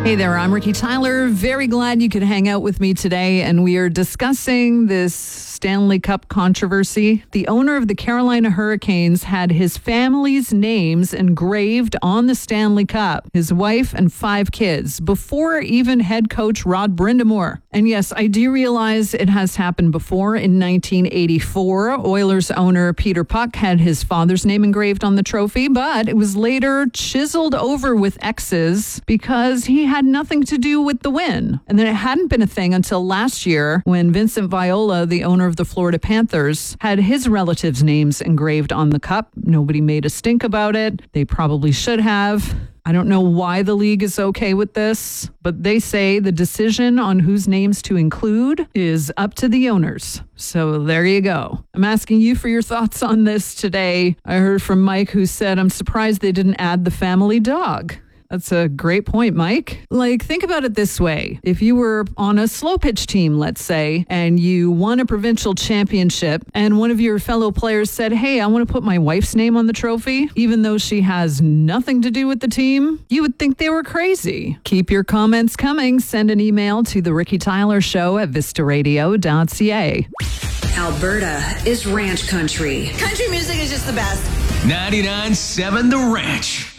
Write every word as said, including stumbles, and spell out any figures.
Hey there, I'm Ricky Tyler. Very glad you could hang out with me today, and we are discussing this Stanley Cup controversy. The owner of the Carolina Hurricanes had his family's names engraved on the Stanley Cup, his wife and five kids, before even head coach Rod Brind'Amour. And yes, I do realize it has happened before. In nineteen eighty-four, Oilers owner Peter Puck had his father's name engraved on the trophy, but it was later chiseled over with X's because he had nothing to do with the win. And then it hadn't been a thing until last year when Vincent Viola, the owner of the Florida Panthers, had his relatives' names engraved on the cup. Nobody made a stink about it. They probably should have. I don't know why the league is okay with this, but they say the decision on whose names to include is up to the owners. So there you go. I'm asking you for your thoughts on this today. I heard from Mike, who said, I'm surprised they didn't add the family dog. That's a great point, Mike. Like, think about it this way. If you were on a slow pitch team, let's say, and you won a provincial championship, and one of your fellow players said, hey, I want to put my wife's name on the trophy, even though she has nothing to do with the team, you would think they were crazy. Keep your comments coming. Send an email to the Ricky Tyler Show at vista radio dot c a. Alberta is ranch country. Country music is just the best. ninety-nine point seven The Ranch.